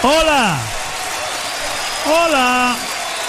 Hola. Hola.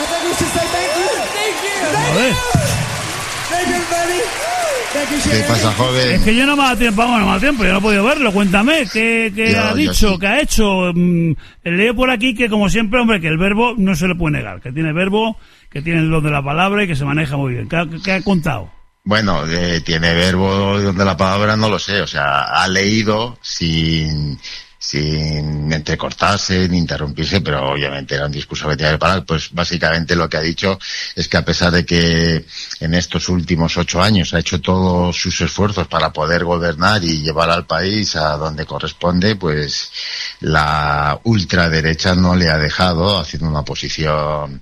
¿Qué pasa, joven? Es que yo no me da tiempo, yo no he podido verlo. Cuéntame, ¿qué ha dicho, sí. qué ha hecho? Leo por aquí que, como siempre, hombre, que el verbo no se le puede negar, que tiene verbo, que tiene el don de la palabra y que se maneja muy bien. ¿Qué ha contado? Bueno, tiene verbo donde la palabra no lo sé, o sea, ha leído sin entrecortarse ni interrumpirse, pero obviamente era un discurso que tenía que parar. Pues básicamente lo que ha dicho es que a pesar de que en estos últimos 8 años ha hecho todos sus esfuerzos para poder gobernar y llevar al país a donde corresponde, pues la ultraderecha no le ha dejado, haciendo una posición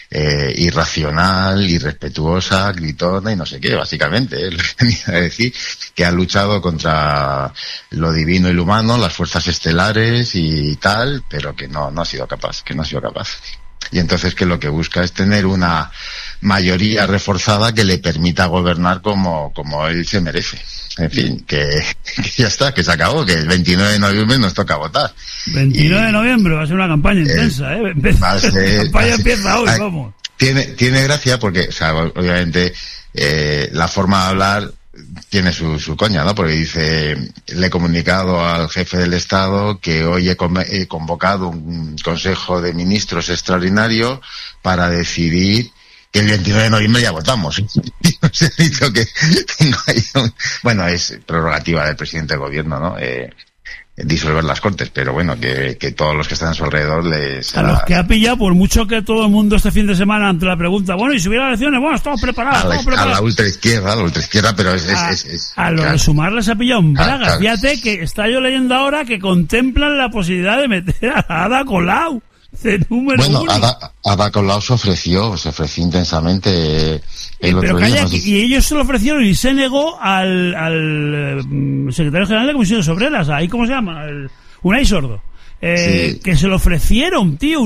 irracional, irrespetuosa, gritona y no sé qué, básicamente. Él venía a decir que ha luchado contra lo divino y lo humano, las fuerzas estelares y tal, pero que no ha sido capaz. Y entonces que lo que busca es tener una mayoría reforzada que le permita gobernar como él se merece. En fin, que ya está, que se acabó, que el 29 de noviembre nos toca votar. 29 de noviembre va a ser una campaña intensa, ¿eh? La campaña empieza hoy, vamos. Tiene gracia porque, o sea, obviamente, la forma de hablar tiene su coña, ¿no? Porque dice, le he comunicado al jefe del Estado que hoy he convocado un Consejo de Ministros extraordinario para decidir que el 29 de noviembre ya votamos. Os he dicho que tengo ahí bueno, es prerrogativa del presidente del gobierno, ¿no? Disolver las Cortes, pero bueno, que todos los que están a su alrededor les... A los que ha pillado, por mucho que todo el mundo este fin de semana ante la pregunta, bueno, y si hubiera elecciones, bueno, estamos preparados. A la ultraizquierda, pero es a los de Sumar les ha pillado en braga. Claro. Fíjate que está yo leyendo ahora que contemplan la posibilidad de meter a Ada Colau de número 1. Bueno, Ada Colau se ofreció intensamente el otro día. Y ellos se lo ofrecieron y se negó al secretario general de Comisiones Obreras, ahí, ¿cómo se llama? Unai Sordo. Sí. Que se lo ofrecieron, tío.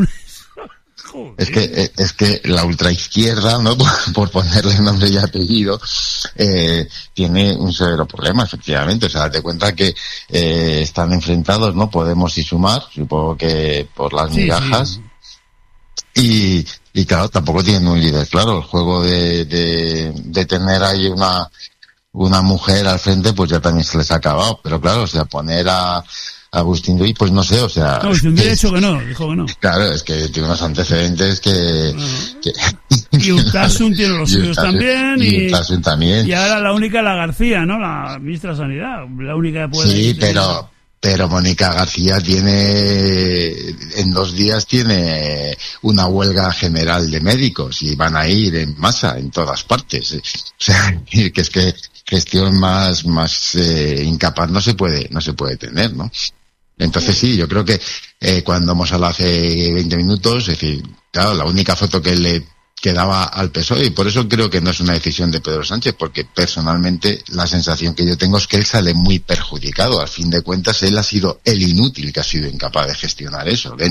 Es que la ultraizquierda, ¿no? Por ponerle nombre y apellido, tiene un severo problema, efectivamente. O sea, date cuenta que están enfrentados, ¿no? Podemos y Sumar, supongo que por las migajas. Sí. Y claro, tampoco tienen un líder claro. El juego de tener ahí una mujer al frente, pues ya también se les ha acabado. Pero claro, o sea, poner a Agustín Rey, pues no sé, o sea... No, Agustín Rey dijo que no. Claro, es que tiene unos antecedentes que... Y Urtasun tiene los suyos también. Y Urtasun también. Y ahora la única, la García, ¿no? La ministra de Sanidad, la única que puede... Sí, pero Mónica García en 2 días tiene una huelga general de médicos y van a ir en masa en todas partes. O sea, que es que gestión más incapaz no se puede tener, ¿no? Entonces sí, yo creo que cuando hemos hablado hace 20 minutos, es decir, claro, la única foto que le quedaba al PSOE, y por eso creo que no es una decisión de Pedro Sánchez, porque personalmente la sensación que yo tengo es que él sale muy perjudicado. Al fin de cuentas, él ha sido el inútil que ha sido incapaz de gestionar eso.